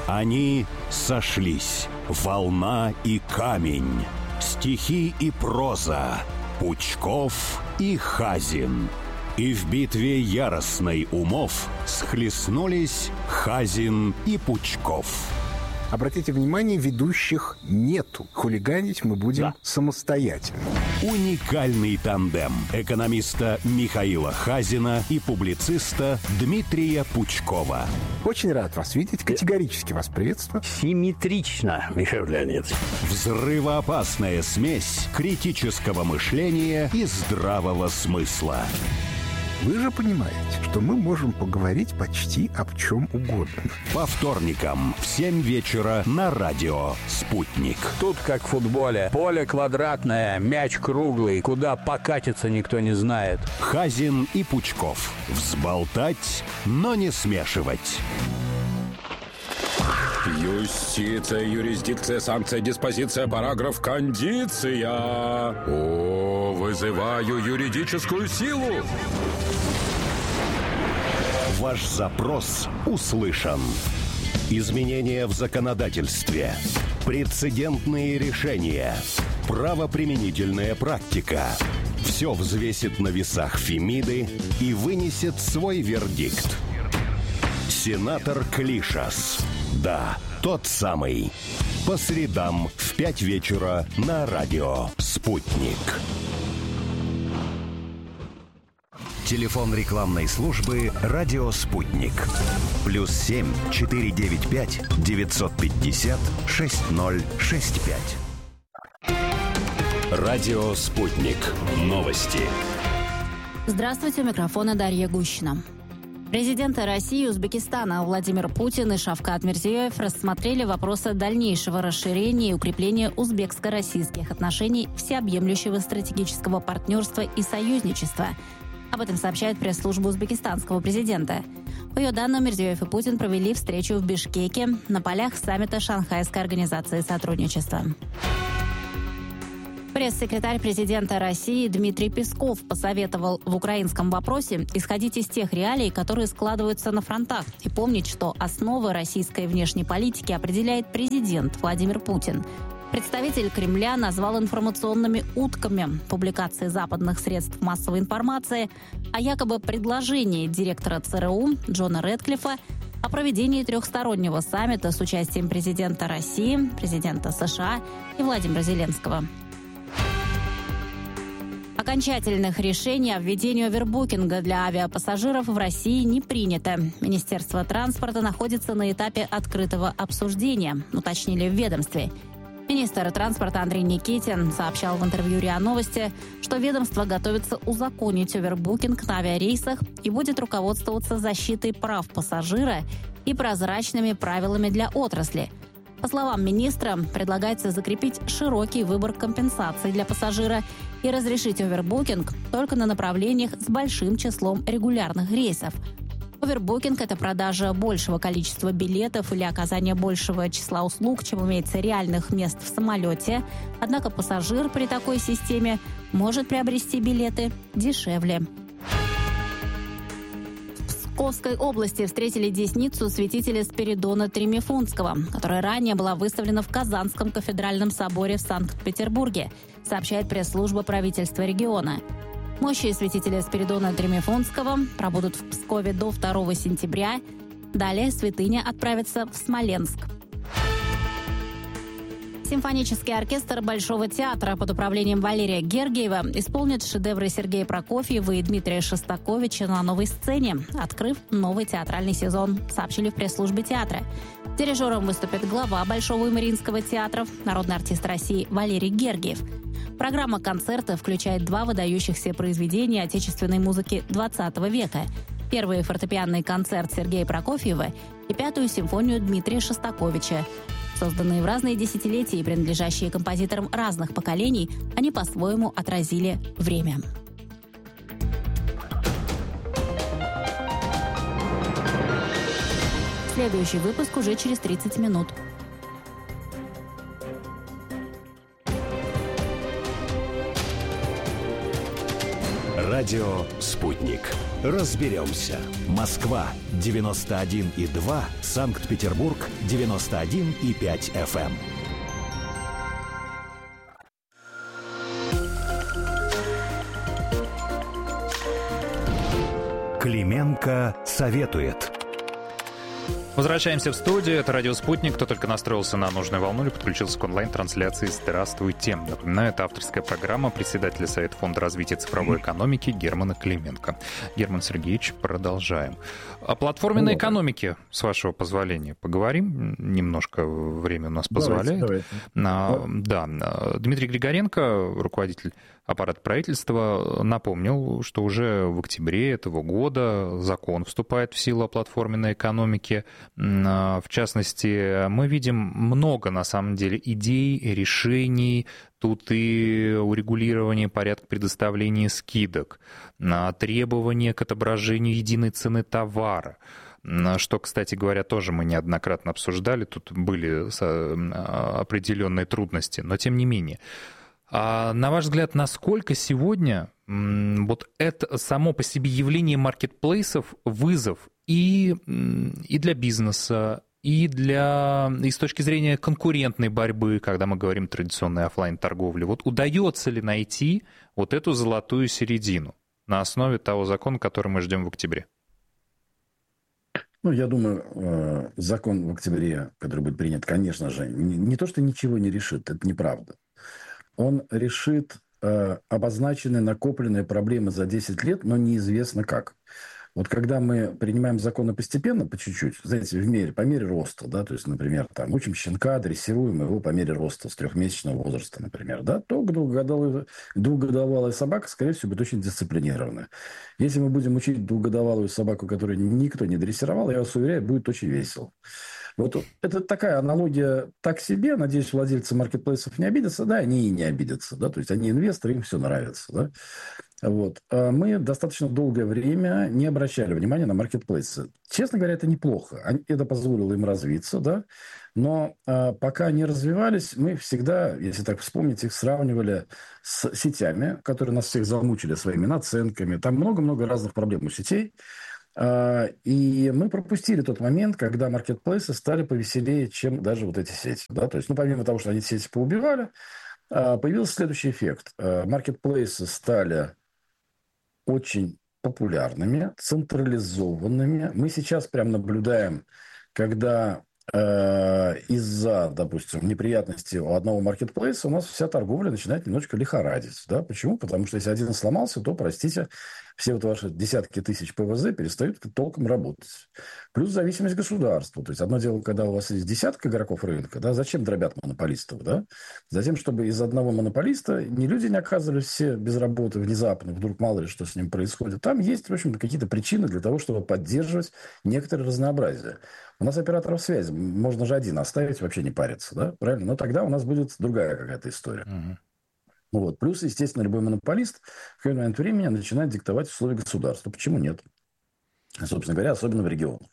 Они сошлись. Волна и камень, стихи и проза, Пучков и Хазин. И в битве яростной умов схлестнулись Хазин и Пучков. Обратите внимание, ведущих нету. Хулиганить мы будем самостоятельно. Уникальный тандем экономиста Михаила Хазина и публициста Дмитрия Пучкова. Очень рад вас видеть. Категорически вас приветствую. Симметрично, Михаил Леонидович. Взрывоопасная смесь критического мышления и здравого смысла. Вы же понимаете, что мы можем поговорить почти об чем угодно. По вторникам в 7 вечера на радио «Спутник». Тут как в футболе. Поле квадратное, мяч круглый. Куда покатиться, никто не знает. Хазин и Пучков. Взболтать, но не смешивать. Юстиция, юрисдикция, санкция, диспозиция, параграф, кондиция. О, вызываю юридическую силу. Ваш запрос услышан. Изменения в законодательстве, прецедентные решения, правоприменительная практика. Все взвесит на весах Фемиды и вынесет свой вердикт. Сенатор Клишас. Да, тот самый. По средам в 5 вечера на радио «Спутник». Телефон рекламной службы «Радио Спутник». +7 495 950 6065. Радио «Спутник». Новости. Здравствуйте, у микрофона Дарья Гущина. Президенты России и Узбекистана Владимир Путин и Шавкат Мирзиёев рассмотрели вопросы дальнейшего расширения и укрепления узбекско-российских отношений, всеобъемлющего стратегического партнерства и союзничества. Об этом сообщает пресс-служба узбекистанского президента. По ее данным, Мирзиёев и Путин провели встречу в Бишкеке на полях саммита Шанхайской организации сотрудничества. Пресс-секретарь президента России Дмитрий Песков посоветовал в украинском вопросе исходить из тех реалий, которые складываются на фронтах, и помнить, что основы российской внешней политики определяет президент Владимир Путин. Представитель Кремля назвал информационными утками публикации западных средств массовой информации о якобы предложении директора ЦРУ Джона Рэдклиффа о проведении трехстороннего саммита с участием президента России, президента США и Владимира Зеленского. Окончательных решений о введении овербукинга для авиапассажиров в России не принято. Министерство транспорта находится на этапе открытого обсуждения, уточнили в ведомстве. Министр транспорта Андрей Никитин сообщал в интервью РИА Новости, что ведомство готовится узаконить овербукинг на авиарейсах и будет руководствоваться защитой прав пассажира и прозрачными правилами для отрасли. По словам министра, предлагается закрепить широкий выбор компенсаций для пассажира и разрешить овербукинг только на направлениях с большим числом регулярных рейсов. Овербукинг – это продажа большего количества билетов или оказание большего числа услуг, чем имеется реальных мест в самолете. Однако пассажир при такой системе может приобрести билеты дешевле. В Псковской области встретили десницу святителя Спиридона Тремифунтского, которая ранее была выставлена в Казанском кафедральном соборе в Санкт-Петербурге, сообщает пресс-служба правительства региона. Мощи святителя Спиридона Тремифунтского пробудут в Пскове до 2 сентября. Далее святыня отправится в Смоленск. Симфонический оркестр Большого театра под управлением Валерия Гергиева исполнит шедевры Сергея Прокофьева и Дмитрия Шостаковича на новой сцене, открыв новый театральный сезон, сообщили в пресс-службе театра. Дирижером выступит глава Большого и Мариинского театров, народный артист России Валерий Гергиев. Программа концерта включает 2 выдающихся произведения отечественной музыки XX века. Первый фортепианный концерт Сергея Прокофьева и 5-ю симфонию Дмитрия Шостаковича. Созданные в разные десятилетия и принадлежащие композиторам разных поколений, они по-своему отразили время. Следующий выпуск уже через 30 минут. Радио «Спутник». Разберемся. Москва, 91,2. Санкт-Петербург, 91,5 FM. Клименко советует. Возвращаемся в студию. Это «Радио Спутник». Кто только настроился на нужную волну или подключился к онлайн-трансляции, здравствуйте. Напоминаю, это авторская программа председателя Совета фонда развития цифровой экономики Германа Клименко. Герман Сергеевич, продолжаем. О платформенной экономике, с вашего позволения, поговорим. Немножко время у нас позволяет. Да. Дмитрий Григоренко, руководитель аппарата правительства, напомнил, что уже в октябре этого года закон вступает в силу о платформенной экономике. В частности, мы видим много, на самом деле, идей, решений. Тут и урегулирование порядка предоставления скидок, требования к отображению единой цены товара, что, кстати говоря, тоже мы неоднократно обсуждали. Тут были определенные трудности, но тем не менее. А на ваш взгляд, насколько сегодня вот это само по себе явление маркетплейсов вызов и для бизнеса, и с точки зрения конкурентной борьбы, когда мы говорим о традиционной офлайн-торговле, вот удается ли найти вот эту золотую середину на основе того закона, который мы ждем в октябре? Я думаю, закон в октябре, который будет принят, конечно же, не то, что ничего не решит, это неправда. Он решит обозначенные, накопленные проблемы за 10 лет, но неизвестно как. Вот когда мы принимаем законы постепенно, по чуть-чуть, знаете, по мере роста, да, то есть, например, учим щенка, дрессируем его по мере роста с 3-месячного возраста, например, да, то двухгодовалая собака, скорее всего, будет очень дисциплинированная. Если мы будем учить двухгодовалую собаку, которую никто не дрессировал, я вас уверяю, будет очень весело. Вот это такая аналогия так себе. Надеюсь, владельцы маркетплейсов не обидятся. Да, они и не обидятся. Да? То есть, они инвесторы, им все нравится. Да? Вот. Мы достаточно долгое время не обращали внимания на маркетплейсы. Честно говоря, это неплохо. Это позволило им развиться. Да? Но пока они развивались, мы всегда, если так вспомнить, их сравнивали с сетями, которые нас всех замучили своими наценками. Там много-много разных проблем у сетей. И мы пропустили тот момент, когда маркетплейсы стали повеселее, чем даже вот эти сети. Да? То есть, помимо того, что они сети поубивали, появился следующий эффект. Маркетплейсы стали очень популярными, централизованными. Мы сейчас прям наблюдаем, когда из-за, допустим, неприятностей у одного маркетплейса у нас вся торговля начинает немножечко лихорадить. Да? Почему? Потому что если один сломался, то, простите, все вот ваши десятки тысяч ПВЗ перестают толком работать. Плюс зависимость государства. То есть, одно дело, когда у вас есть десятка игроков рынка, да, зачем дробят монополистов? Да? Затем, чтобы из одного монополиста люди не оказывались все без работы внезапно, вдруг мало ли что с ним происходит. Там есть, в общем-то, какие-то причины для того, чтобы поддерживать некоторое разнообразие. У нас операторов связи. Можно же один оставить, вообще не париться. Да? Правильно? Но тогда у нас будет другая какая-то история. Вот. Плюс, естественно, любой монополист в какой-то момент времени начинает диктовать условия государства. Почему нет? Собственно говоря, особенно в регионах.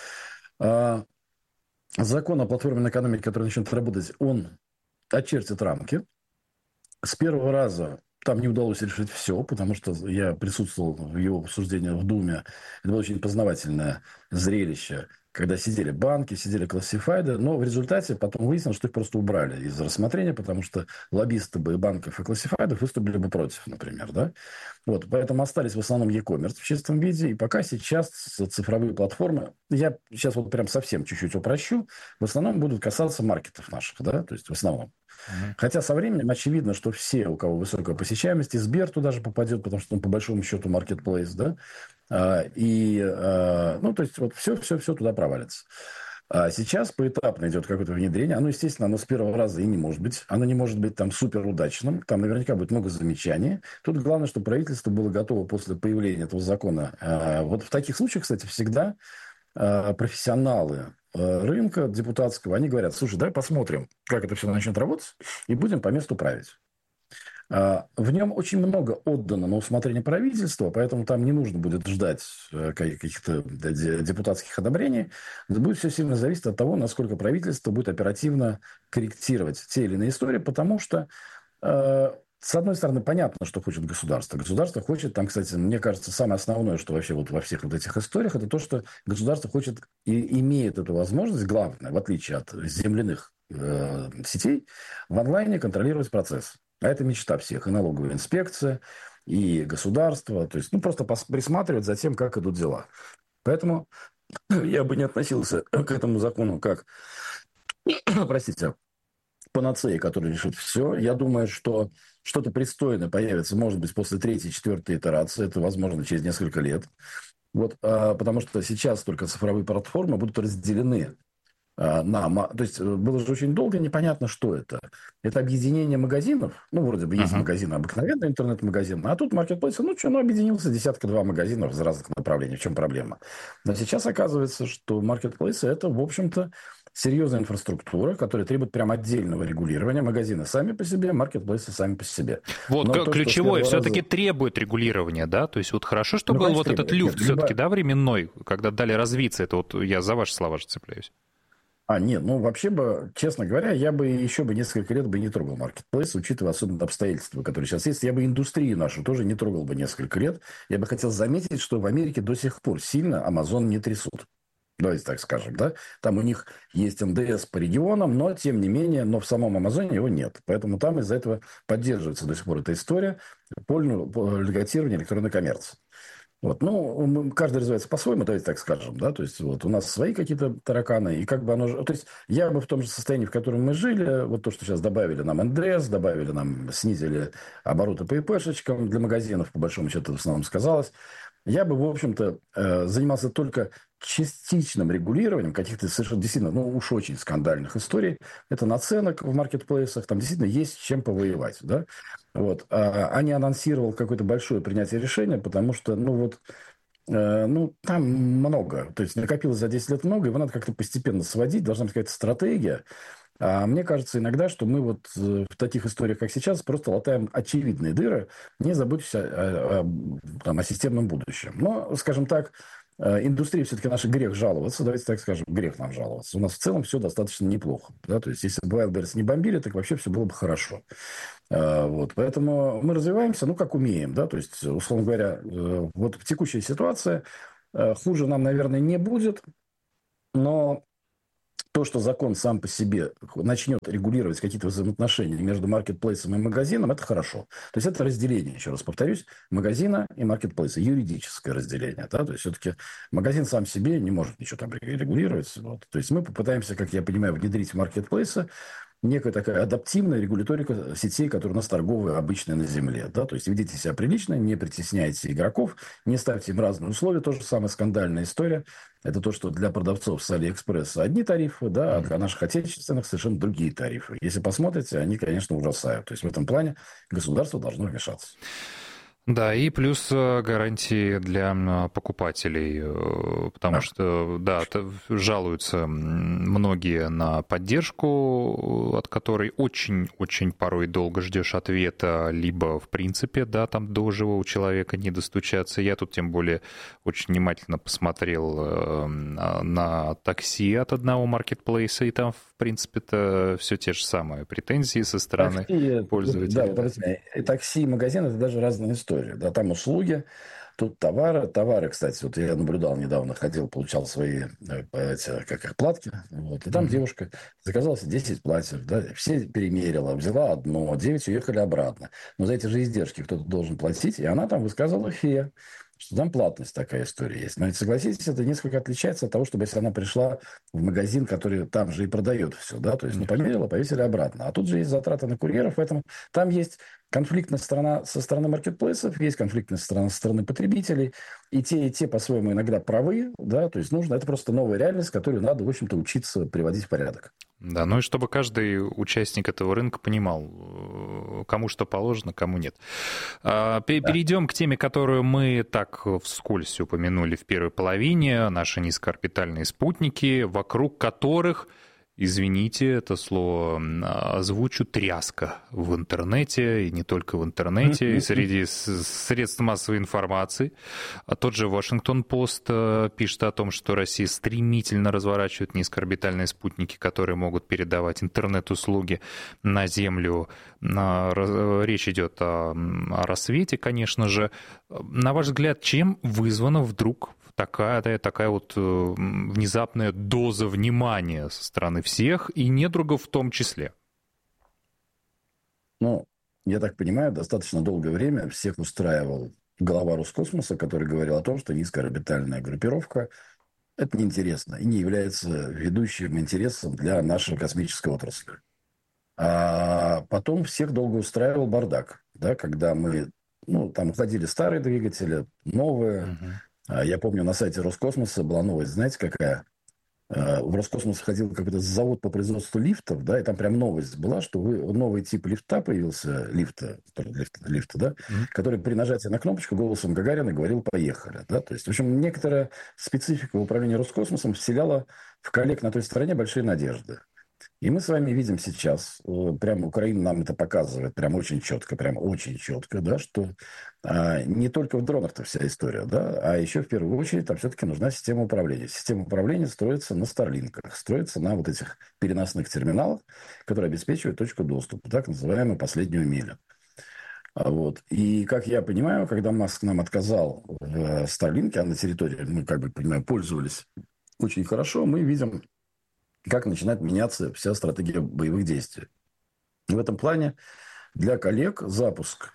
Закон о платформенной экономике, который начнет работать, он очертит рамки. С первого раза там не удалось решить все, потому что я присутствовал в его обсуждении в Думе. Это было очень познавательное зрелище, когда сидели банки, сидели классифайды, но в результате потом выяснилось, что их просто убрали из рассмотрения, потому что лоббисты бы банков и классифайдов выступили бы против, например. Да? Вот, поэтому остались в основном e-commerce в чистом виде, и пока сейчас цифровые платформы, я сейчас вот прям совсем чуть-чуть упрощу, в основном будут касаться маркетов наших, да, то есть в основном. Хотя со временем очевидно, что все, у кого высокая посещаемость, и Сбер туда же попадет, потому что он по большому счету маркетплейс, да, то есть вот все туда провалится. А сейчас поэтапно идет какое-то внедрение. Оно, естественно, оно с первого раза и не может быть. Оно не может быть там суперудачным. Там наверняка будет много замечаний. Тут главное, чтобы правительство было готово после появления этого закона. Вот в таких случаях, кстати, всегда профессионалы рынка депутатского, они говорят: слушай, давай посмотрим, как это все начнет работать, и будем по месту править. В нем очень много отдано на усмотрение правительства, поэтому там не нужно будет ждать каких-то депутатских одобрений. Будет все сильно зависеть от того, насколько правительство будет оперативно корректировать те или иные истории, потому что с одной стороны, понятно, что хочет государство. Государство хочет, там, кстати, мне кажется, самое основное, что вообще вот во всех вот этих историях, это то, что государство хочет и имеет эту возможность, главное, в отличие от земляных сетей, в онлайне контролировать процесс. А это мечта всех. И налоговая инспекция, и государство. То есть, просто присматривать за тем, как идут дела. Поэтому я бы не относился к этому закону как, простите, панацеи, который решит все. Я думаю, что что-то пристойное появится, может быть, после 3-й, 4-й итерации. Это, возможно, через несколько лет. Потому что сейчас только цифровые платформы будут разделены то есть было же очень долго непонятно, что это. Это объединение магазинов. Вроде бы есть магазины, обыкновенный интернет-магазин. А тут маркетплейсы, объединился десятка-два магазинов из разных направлений. В чем проблема? Но сейчас оказывается, что маркетплейсы – это, в общем-то, серьезная инфраструктура, которая требует прям отдельного регулирования. Магазины сами по себе, маркетплейсы сами по себе. Вот ключевое все-таки требует регулирования, да? То есть хорошо, что был этот люфт все-таки, временной, когда дали развиться. Это я за ваши слова же цепляюсь. Нет, вообще бы, честно говоря, я бы еще несколько лет не трогал маркетплейс, учитывая особенно обстоятельства, которые сейчас есть. Я бы индустрию нашу тоже не трогал бы несколько лет. Я бы хотел заметить, что в Америке до сих пор сильно Amazon не трясут. Давайте так скажем, да? Там у них есть НДС по регионам, но, тем не менее, в самом Амазоне его нет. Поэтому там из-за этого поддерживается до сих пор эта история по льготированию электронной коммерции. Каждый развивается по-своему, давайте так скажем, да, то есть у нас свои какие-то тараканы, и то есть я бы в том же состоянии, в котором мы жили, то, что сейчас добавили нам НДС, снизили обороты по ИПшечкам для магазинов, по большому счету, в основном сказалось, я бы, в общем-то, занимался только частичным регулированием каких-то совершенно действительно, уж очень скандальных историй. Это наценок в маркетплейсах, там действительно есть с чем повоевать, да. А не анонсировал какое-то большое принятие решения, потому что, там много. То есть накопилось за 10 лет много, его надо как-то постепенно сводить, должна быть какая-то стратегия. А мне кажется иногда, что мы в таких историях, как сейчас, просто латаем очевидные дыры, не заботясь о системном будущем. Но, скажем так, индустрии все-таки наш грех жаловаться, давайте так скажем, грех нам жаловаться. У нас в целом все достаточно неплохо. Да? То есть, если бы Wildberries не бомбили, так вообще все было бы хорошо. Поэтому мы развиваемся, как умеем. Да? То есть, условно говоря, в текущей ситуации хуже нам, наверное, не будет, но то, что закон сам по себе начнет регулировать какие-то взаимоотношения между маркетплейсом и магазином, это хорошо. То есть это разделение, еще раз повторюсь, магазина и маркетплейса, юридическое разделение. Да? То есть все-таки магазин сам себе не может ничего там регулировать. То есть мы попытаемся, как я понимаю, внедрить в маркетплейсы некая такая адаптивная регуляторика сетей, которые у нас торговые, обычные на земле. Да? То есть ведите себя прилично, не притесняйте игроков, не ставьте им разные условия. То же самое скандальная история. Это то, что для продавцов с Алиэкспресса одни тарифы, да, а для наших отечественных совершенно другие тарифы. Если посмотрите, они, конечно, ужасают. То есть в этом плане государство должно вмешаться. Да, и плюс гарантии для покупателей, потому что, жалуются многие на поддержку, от которой очень-очень порой долго ждешь ответа, либо, в принципе, там до живого человека не достучаться. Я тут, тем более, очень внимательно посмотрел на такси от одного маркетплейса, и там, в принципе-то, все те же самые претензии со стороны пользователей. Да, такси и магазин – это даже разные истории. Да, там услуги, тут товары. Товары, кстати, я наблюдал недавно, получал свои платки. И там девушка заказала себе 10 платьев. Да, все перемерила, взяла одно, 9 уехали обратно. Но за эти же издержки кто-то должен платить, и она там высказывала фе, что там платность такая история есть. Но согласитесь, это несколько отличается от того, чтобы если она пришла в магазин, который там же и продает все, да, то есть померила, повесили обратно. А тут же есть затраты на курьеров, поэтому там есть конфликтная сторона со стороны маркетплейсов, есть конфликтная сторона со стороны потребителей, и те по-своему иногда правы, да, то есть это просто новая реальность, которую надо, в общем-то, учиться приводить в порядок. Да, и чтобы каждый участник этого рынка понимал, кому что положено, кому нет. Перейдем к теме, которую мы так вскользь упомянули в первой половине, наши низкоорбитальные спутники, вокруг которых извините, это слово озвучу, тряска в интернете, и не только в интернете, и среди средств массовой информации. А тот же Вашингтон-Пост пишет о том, что Россия стремительно разворачивает низкоорбитальные спутники, которые могут передавать интернет-услуги на Землю. Речь идет о рассвете, конечно же. На ваш взгляд, чем вызвана вдруг такая вот внезапная доза внимания со стороны всех и недругов в том числе? Ну, я так понимаю, достаточно долгое время всех устраивал глава Роскосмоса, который говорил о том, что низкоорбитальная группировка – это неинтересно и не является ведущим интересом для нашей космической отрасли. А потом всех долго устраивал бардак, да, когда мы, там уходили старые двигатели, новые. Я помню, на сайте Роскосмоса была новость, знаете, какая? В Роскосмос ходил какой-то завод по производству лифтов, да, и там прям новость была, что новый тип лифта появился, лифта, да, который при нажатии на кнопочку голосом Гагарина говорил «поехали», да, то есть, в общем, некоторая специфика в управлении Роскосмосом вселяла в коллег на той стороне большие надежды. И мы с вами видим сейчас, прям Украина нам это показывает прям очень четко, да, что не только в дронах-то вся история, да, а еще в первую очередь там все-таки нужна система управления. Система управления строится на Старлинках, строится на вот этих переносных терминалах, которые обеспечивают точку доступа, так называемую последнюю милю. Вот. И, как я понимаю, когда Маск нам отказал в Старлинке, а на территории мы, пользовались очень хорошо, мы видим, как начинает меняться вся стратегия боевых действий. И в этом плане для коллег запуск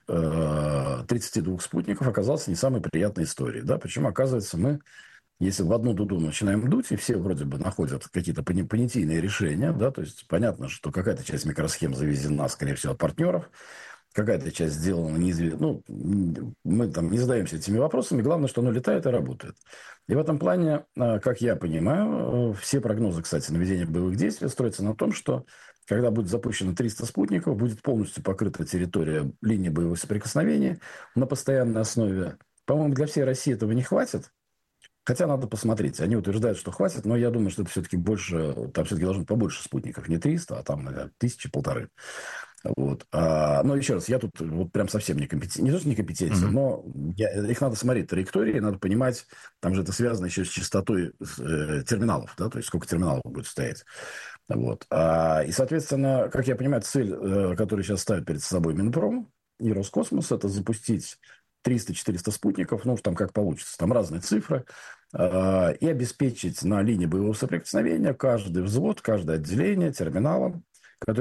32 спутников оказался не самой приятной историей. Да? Почему, оказывается, мы, если в одну дуду начинаем дуть, и все вроде бы находят какие-то понятийные решения, да, то есть понятно, что какая-то часть микросхем завезена, скорее всего, от партнеров, какая-то часть сделана неизвестно. Мы там не задаемся этими вопросами. Главное, что оно летает и работает. И в этом плане, как я понимаю, все прогнозы, кстати, на ведение боевых действий строятся на том, что когда будет запущено 300 спутников, будет полностью покрыта территория линии боевых соприкосновений на постоянной основе. По-моему, для всей России этого не хватит. Хотя надо посмотреть. Они утверждают, что хватит, но я думаю, что это все-таки больше, там все-таки должно быть побольше спутников. Не 300, а там, наверное, 1000-1500. Вот. Но еще раз, я тут вот прям совсем некомпетентен. Не то, что некомпетентен, но их надо смотреть траектории, надо понимать, там же это связано еще с частотой терминалов, да, то есть сколько терминалов будет стоять. Вот. И, соответственно, как я понимаю, цель, которую сейчас ставит перед собой Минпром и Роскосмос, это запустить 300-400 спутников, там как получится, там разные цифры, и обеспечить на линии боевого соприкосновения каждый взвод, каждое отделение терминалом,